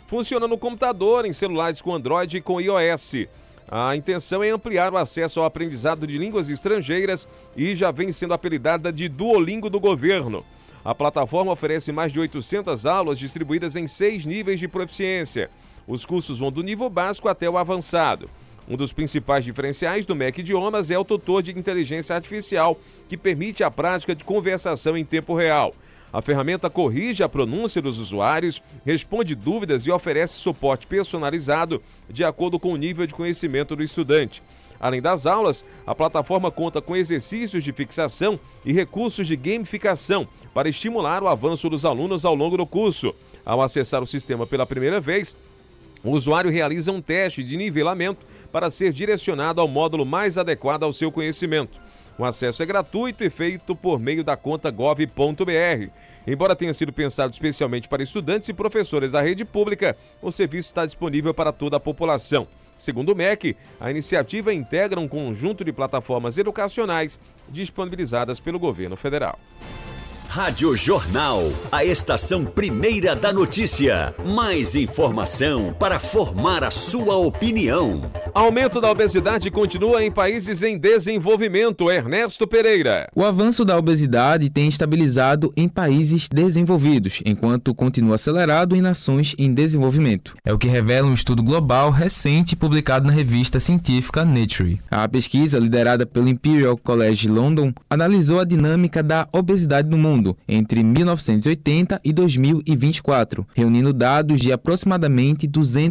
funciona no computador, em celulares com Android e com iOS. A intenção é ampliar o acesso ao aprendizado de línguas estrangeiras e já vem sendo apelidada de Duolingo do governo. A plataforma oferece mais de 800 aulas distribuídas em 6 níveis de proficiência. Os cursos vão do nível básico até o avançado. Um dos principais diferenciais do MEC Idiomas é o tutor de inteligência artificial, que permite a prática de conversação em tempo real. A ferramenta corrige a pronúncia dos usuários, responde dúvidas e oferece suporte personalizado de acordo com o nível de conhecimento do estudante. Além das aulas, a plataforma conta com exercícios de fixação e recursos de gamificação para estimular o avanço dos alunos ao longo do curso. Ao acessar o sistema pela primeira vez, o usuário realiza um teste de nivelamento para ser direcionado ao módulo mais adequado ao seu conhecimento. O acesso é gratuito e feito por meio da conta gov.br. Embora tenha sido pensado especialmente para estudantes e professores da rede pública, o serviço está disponível para toda a população. Segundo o MEC, a iniciativa integra um conjunto de plataformas educacionais disponibilizadas pelo governo federal. Rádio Jornal, a estação primeira da notícia. Mais informação para formar a sua opinião. Aumento da obesidade continua em países em desenvolvimento. Ernesto Pereira. O avanço da obesidade tem estabilizado em países desenvolvidos, enquanto continua acelerado em nações em desenvolvimento. É o que revela um estudo global recente publicado na revista científica Nature. A pesquisa, liderada pelo Imperial College London, analisou a dinâmica da obesidade no mundo entre 1980 e 2024, reunindo dados de aproximadamente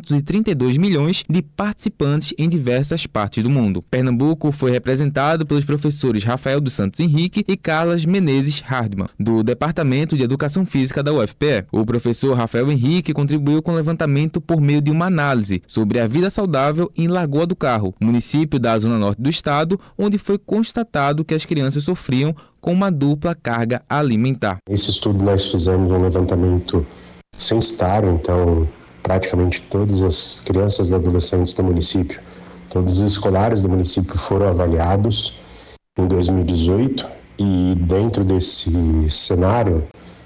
232 milhões de participantes em diversas partes do mundo. Pernambuco foi representado pelos professores Rafael dos Santos Henrique e Carlas Menezes Hardman, do Departamento de Educação Física da UFPE. O professor Rafael Henrique contribuiu com o levantamento por meio de uma análise sobre a vida saudável em Lagoa do Carro, município da zona norte do estado, onde foi constatado que as crianças sofriam com uma dupla carga alimentar. Nesse estudo nós fizemos um levantamento censitário, então praticamente todas as crianças e adolescentes do município, todos os escolares do município foram avaliados em 2018 e dentro desse cenário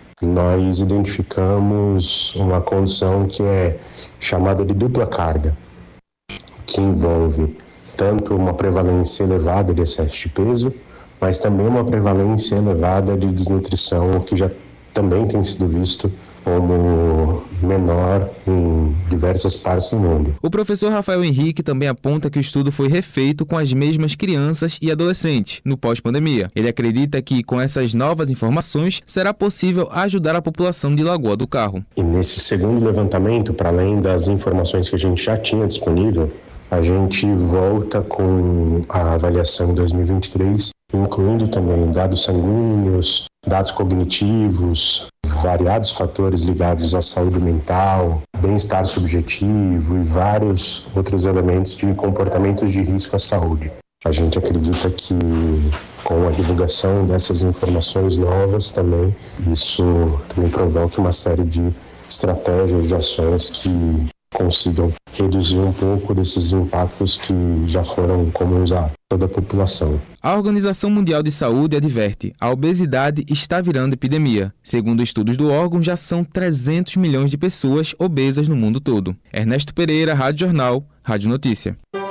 nós identificamos uma condição que é chamada de dupla carga, que envolve tanto uma prevalência elevada de excesso de peso, mas também uma prevalência elevada de desnutrição, que já também tem sido visto como menor em diversas partes do mundo. O professor Rafael Henrique também aponta que o estudo foi refeito com as mesmas crianças e adolescentes no pós-pandemia. Ele acredita que, com essas novas informações, será possível ajudar a população de Lagoa do Carro. E nesse segundo levantamento, para além das informações que a gente já tinha disponível, a gente volta com a avaliação em 2023, incluindo também dados sanguíneos, dados cognitivos, variados fatores ligados à saúde mental, bem-estar subjetivo e vários outros elementos de comportamentos de risco à saúde. A gente acredita que com a divulgação dessas informações novas também, isso também provoca uma série de estratégias, de ações que consigam reduzir um pouco desses impactos que já foram comuns a toda a população. A Organização Mundial de Saúde adverte: a obesidade está virando epidemia. Segundo estudos do órgão, já são 300 milhões de pessoas obesas no mundo todo. Ernesto Pereira, Rádio Jornal, Rádio Notícia.